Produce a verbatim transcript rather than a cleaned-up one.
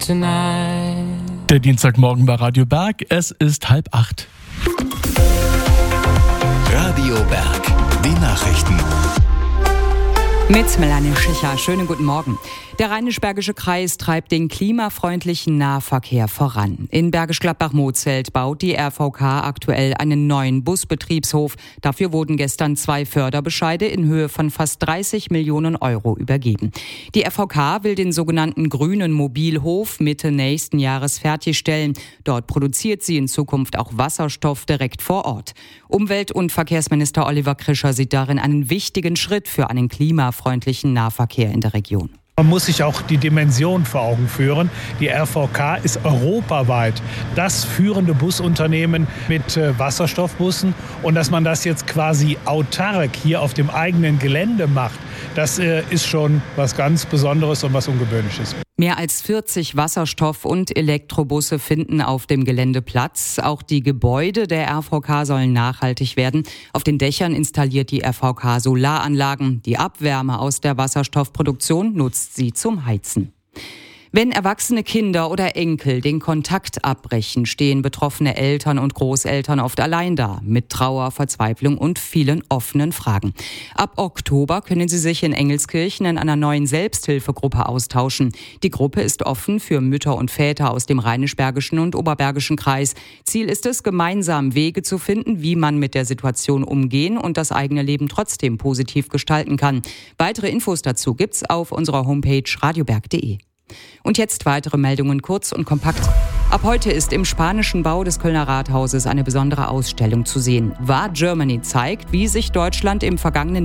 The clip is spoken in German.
tonight. Der Dienstagmorgen bei Radio Berg, es ist halb acht. Radio Berg, die Nachrichten. Mit Melanie Schicher. Schönen guten Morgen. Der Rheinisch-Bergische Kreis treibt den klimafreundlichen Nahverkehr voran. In Bergisch Gladbach-Mozelt baut die R V K aktuell einen neuen Busbetriebshof. Dafür wurden gestern zwei Förderbescheide in Höhe von fast dreißig Millionen Euro übergeben. Die R V K will den sogenannten grünen Mobilhof Mitte nächsten Jahres fertigstellen. Dort produziert sie in Zukunft auch Wasserstoff direkt vor Ort. Umwelt- und Verkehrsminister Oliver Krischer sieht darin einen wichtigen Schritt für einen klimafreundlichen Nahverkehr in der Region. Man muss sich auch die Dimension vor Augen führen. Die R V K ist europaweit das führende Busunternehmen mit Wasserstoffbussen. Und dass man das jetzt quasi autark hier auf dem eigenen Gelände macht, das ist schon was ganz Besonderes und was Ungewöhnliches. Mehr als vierzig Wasserstoff- und Elektrobusse finden auf dem Gelände Platz. Auch die Gebäude der R V K sollen nachhaltig werden. Auf den Dächern installiert die R V K Solaranlagen. Die Abwärme aus der Wasserstoffproduktion nutzt sie zum Heizen. Wenn erwachsene Kinder oder Enkel den Kontakt abbrechen, stehen betroffene Eltern und Großeltern oft allein da, mit Trauer, Verzweiflung und vielen offenen Fragen. Ab Oktober können sie sich in Engelskirchen in einer neuen Selbsthilfegruppe austauschen. Die Gruppe ist offen für Mütter und Väter aus dem Rheinisch-Bergischen und Oberbergischen Kreis. Ziel ist es, gemeinsam Wege zu finden, wie man mit der Situation umgehen und das eigene Leben trotzdem positiv gestalten kann. Weitere Infos dazu gibt's auf unserer Homepage radioberg punkt de. Und jetzt weitere Meldungen kurz und kompakt. Ab heute ist im spanischen Bau des Kölner Rathauses eine besondere Ausstellung zu sehen. War Germany zeigt, wie sich Deutschland im vergangenen